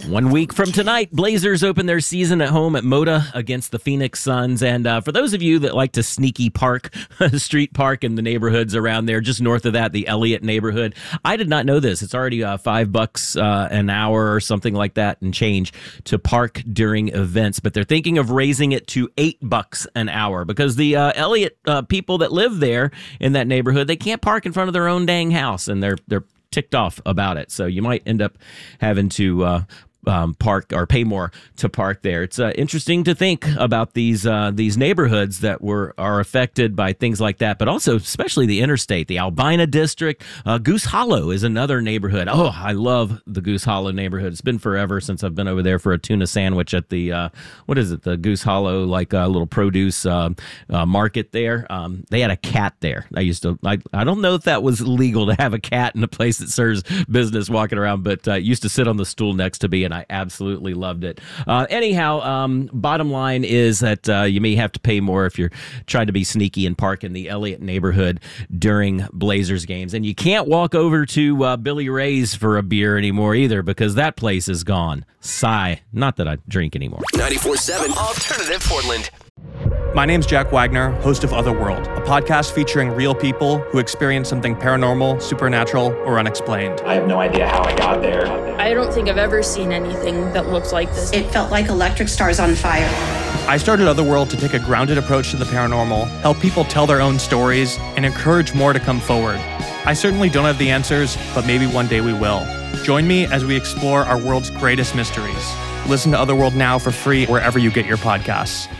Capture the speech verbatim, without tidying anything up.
One week from tonight, Blazers open their season at home at Moda against the Phoenix Suns. And uh, for those of you that like to sneaky park, street park in the neighborhoods around there, just north of that, the Elliott neighborhood, I did not know this. It's already uh, five bucks uh, an hour or something like that and change to park during events. But they're thinking of raising it to eight bucks an hour because the uh, Elliott uh, people that live there in that neighborhood, they can't park in front of their own dang house, and they're they're ticked off about it. So you might end up having to uh, um, park or pay more to park there. It's uh, interesting to think about these uh, these neighborhoods that were are affected by things like that, but also especially the interstate, the Albina district. Uh, Goose Hollow is another neighborhood. Oh, I love the Goose Hollow neighborhood. It's been forever since I've been over there for a tuna sandwich at the uh, what is it? The Goose Hollow, like a uh, little produce uh, uh, market there. Um, they had a cat there. I used to. I, I don't know if that was legal to have a cat in a place that serves business walking around, but uh, used to sit on the stool next to me, and I absolutely loved it. Uh, anyhow, um, bottom line is that uh, you may have to pay more if you're trying to be sneaky and park in the Elliott neighborhood during Blazers games. And you can't walk over to uh, Billy Ray's for a beer anymore either because that place is gone. Sigh. Not that I drink anymore. ninety-four seven Alternative Portland. My name's Jack Wagner, host of Otherworld, a podcast featuring real people who experience something paranormal, supernatural, or unexplained. I have no idea how I got there. I don't think I've ever seen anything that looks like this. It felt like electric stars on fire. I started Otherworld to take a grounded approach to the paranormal, help people tell their own stories, and encourage more to come forward. I certainly don't have the answers, but maybe one day we will. Join me as we explore our world's greatest mysteries. Listen to Otherworld now for free wherever you get your podcasts.